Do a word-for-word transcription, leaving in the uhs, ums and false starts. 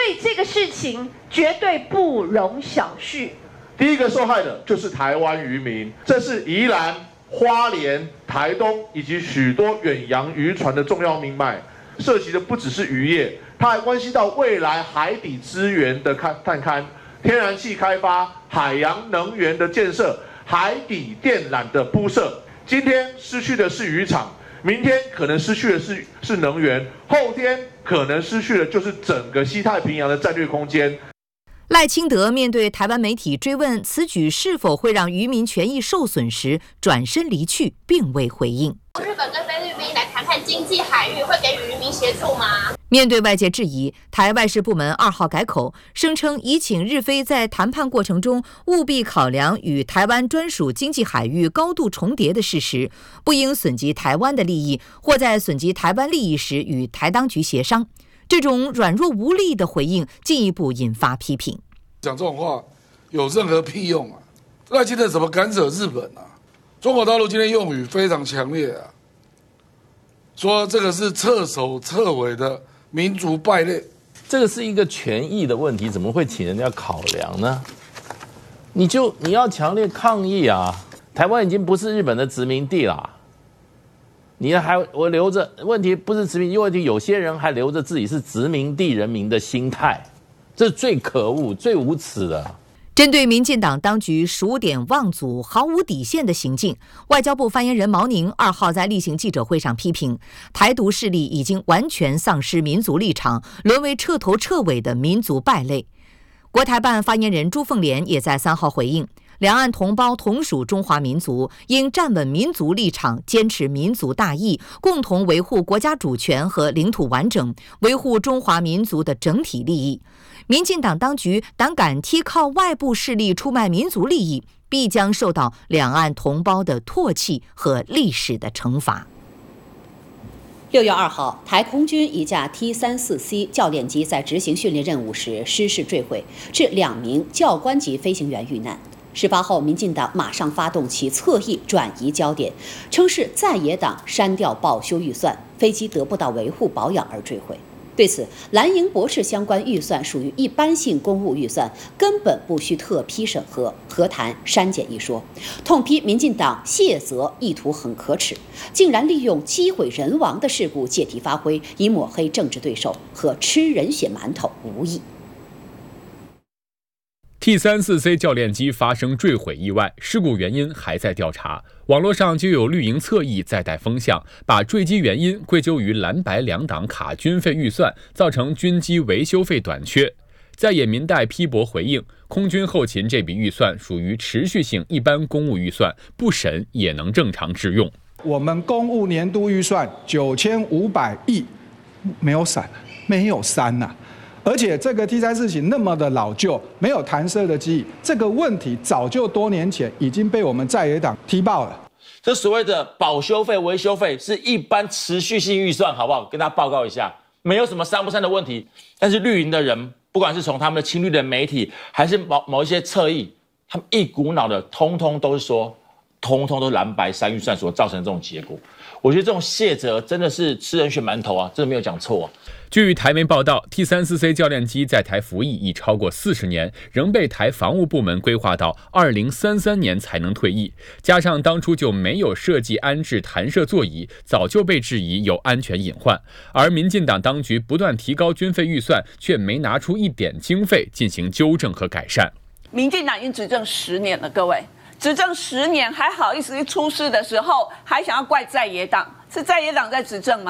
以这个事情绝对不容小觑。 第一个受害的就是台湾渔民，这是宜兰、花莲、台东以及许多远洋渔船的重要命脉，涉及的不只是渔业，它还关系到未来海底资源的探勘、天然气开发、海洋能源的建设、海底电缆的铺设。今天失去的是渔场，明天可能失去的是是能源，后天可能失去的就是整个西太平洋的战略空间。 赖清德面对台湾媒体追问此举是否会让渔民权益受损时，转身离去，并未回应。 日本跟菲律宾来谈判经济海域，会给予渔民协助吗？ 面对外界质疑，台外事部门二号改口，声称已请日菲在谈判过程中务必考量与台湾专属经济海域高度重叠的事实，不应损及台湾的利益，或在损及台湾利益时与台当局协商。这种软弱无力的回应进一步引发批评。 讲这种话有任何屁用啊？赖清德怎么干涉日本啊？中国大陆今天用语非常强烈啊，说这个是彻首彻尾的民族败类。 这个是一个权益的问题，怎么会请人家考量呢？你就你要强烈抗议啊！台湾已经不是日本的殖民地了。你还我留着，问题不是殖民地问题，有些人还留着自己是殖民地人民的心态，这是最可恶、最无耻的。 针对民进党当局数典忘祖、毫无底线的行径，外交部发言人毛宁二号在例行记者会上批评，台独势力已经完全丧失民族立场，沦为彻头彻尾的民族败类。国台办发言人朱凤莲也在三号回应，两岸同胞同属中华民族，应站稳民族立场，坚持民族大义，共同维护国家主权和领土完整，维护中华民族的整体利益。民进党当局胆敢踢靠外部势力出卖民族利益，必将受到两岸同胞的唾弃和历史的惩罚。 六月二号，台空军一架 T 三四 C 教练机在执行训练任务时失事坠毁，致两名教官级飞行员遇难。事发后，民进党马上发动其侧翼转移焦点，称是在野党删掉报修预算，飞机得不到维护保养而坠毁。对此，蓝营驳斥相关预算属于一般性公务预算，根本不需特批审核，何谈删减一说？痛批民进党卸责意图很可耻，竟然利用机毁人亡的事故借题发挥，以抹黑政治对手，和吃人血馒头无异。 T 三四 C 教练机发生坠毁意外，事故原因还在调查。网络上就有绿营侧翼在带风向，把坠机原因归咎于蓝白两党卡军费预算，造成军机维修费短缺。在野民代批驳回应，空军后勤这笔预算属于持续性一般公务预算，不审也能正常致用。 我们公务年度预算九千五百亿，没有闪，没有删呐、啊。而且这个 T 三四 型那么的老旧，没有弹射的机翼，这个问题早就多年前已经被我们在野党踢爆了。 这所谓的保修费、维修费是一般持续性预算，好不好？跟大家报告一下，没有什么删不删的问题。但是绿营的人，不管是从他们的亲绿的媒体，还是某某一些侧翼，他们一股脑的，通通都是说，通通都是蓝白三预算所造成的这种结果。我觉得这种卸责真的是吃人血馒头啊，真的没有讲错啊。 据台媒报道 ，T 三四 C 教练机在台服役已超过四十年，仍被台防务部门规划到二零三三年才能退役。加上当初就没有设计安置弹射座椅，早就被质疑有安全隐患。而民进党当局不断提高军费预算，却没拿出一点经费进行纠正和改善。 民进党已经执政十年了，各位。执政十年还好意思出事的时候还想要怪在野党，是在野党在执政吗？